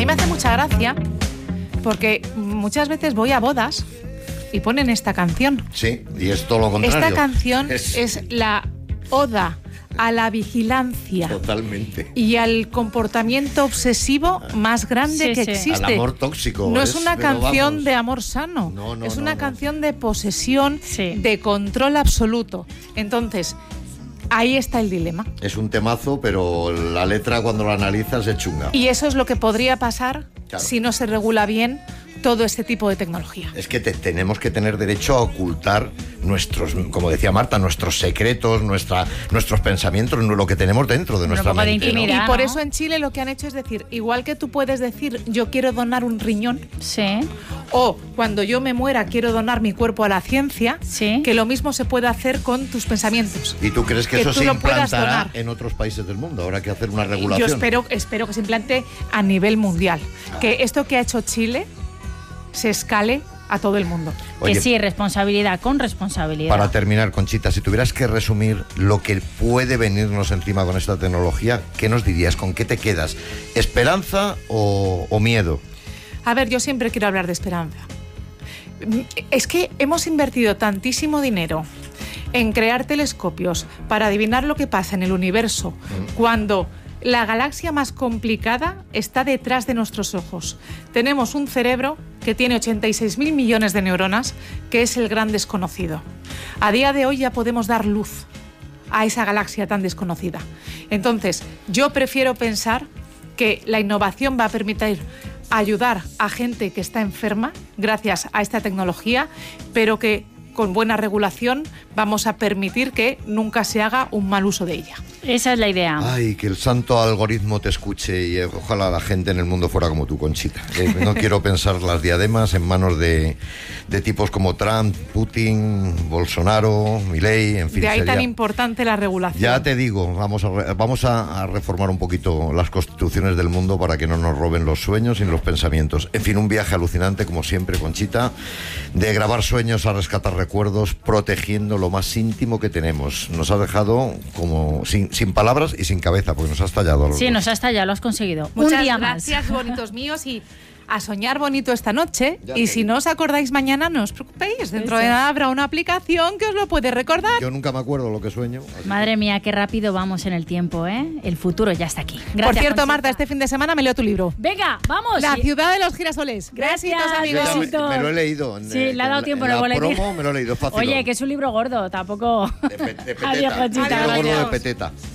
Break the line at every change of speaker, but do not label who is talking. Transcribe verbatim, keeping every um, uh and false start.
mí me hace mucha gracia porque muchas veces voy a bodas y ponen esta canción.
Sí, y es todo lo contrario.
Esta canción
es,
es la oda a la vigilancia.
Totalmente.
Y al comportamiento obsesivo más grande
sí,
que
sí.
existe.
Al amor tóxico.
No es,
es
una canción
vamos.
de amor sano.
No, no,
es
no,
una
no.
canción de posesión,
Sí.
de control absoluto. Entonces, ahí está el dilema.
Es un temazo, pero la letra cuando la analizas es chunga.
Y eso es lo que podría pasar
Claro.
si no se regula bien todo este tipo de tecnología.
Es que te, tenemos que tener derecho a ocultar nuestros, como decía Marta, nuestros secretos, nuestra, nuestros pensamientos, lo que tenemos dentro de nuestra
poco de
mente. ¿no?
intimidad.
Y por
¿no?
eso en Chile lo que han hecho es decir, igual que tú puedes decir yo quiero donar un riñón,
Sí.
o cuando yo me muera quiero donar mi cuerpo a la ciencia,
Sí.
que lo mismo se puede hacer con tus pensamientos.
¿Y tú crees que,
Que
eso
tú
se
lo puedas
implantará
donar.
en otros países del mundo? Habrá que hacer una regulación.
Yo espero, espero que se implante a nivel mundial. Que esto que ha hecho Chile se escale a todo el mundo.
Oye,
que sí, responsabilidad con responsabilidad.
para terminar, Conchita, si tuvieras que resumir lo que puede venirnos encima con esta tecnología, ¿qué nos dirías? ¿Con qué te quedas? ¿Esperanza o, o miedo?
A ver, yo siempre quiero hablar de esperanza. Es que hemos invertido tantísimo dinero en crear telescopios para adivinar lo que pasa en el universo,
Mm.
cuando la galaxia más complicada está detrás de nuestros ojos. Tenemos un cerebro que tiene ochenta y seis mil millones de neuronas, que es el gran desconocido. A día de hoy ya podemos dar luz a esa galaxia tan desconocida. Entonces, yo prefiero pensar que la innovación va a permitir ayudar a gente que está enferma gracias a esta tecnología, pero que con buena regulación vamos a permitir que nunca se haga un mal uso de ella.
Esa es la idea.
Ay, que el santo algoritmo te escuche y eh, ojalá la gente en el mundo fuera como tú, Conchita. Eh, no quiero pensar las diademas en manos de, de tipos como Trump, Putin, Bolsonaro, Milei, en fin.
De ahí
sería-
tan importante la regulación.
Ya te digo, vamos, a, re- vamos a, a reformar un poquito las constituciones del mundo para que no nos roben los sueños y los pensamientos. En fin, un viaje alucinante, como siempre, Conchita, de grabar sueños a rescatar recuerdos, protegiendo lo más íntimo que tenemos. Nos has dejado como sin, sin palabras y sin cabeza, porque nos has tallado a los
Sí,
dos.
nos has tallado, lo has conseguido.
Muchas
Un día
gracias,
más.
bonitos míos, y a soñar bonito esta noche.
Ya
Y
te
si
digo.
no os acordáis mañana, no os preocupéis. Dentro
Eso.
de nada habrá una aplicación que os lo puede recordar.
Yo nunca me acuerdo lo que sueño. así
Madre mía, qué rápido vamos en el tiempo, ¿eh? El futuro ya está aquí. Gracias,
Por cierto,
Conchita.
Marta, este fin de semana me leo tu libro.
Venga, vamos.
La
Sí.
ciudad de los girasoles.
Gracias.
Besitos,
que-
amigos.
Yo ya me,
Besitos.
me lo he leído. en-
Sí,
eh,
le ha dado
en
tiempo
en
en el
la
boletín.
promo me lo he leído fácil.
Oye, que es un libro gordo, tampoco.
De, pe- de peteta.
Adiós, Conchita,
Libro gordo de
adiós.
peteta.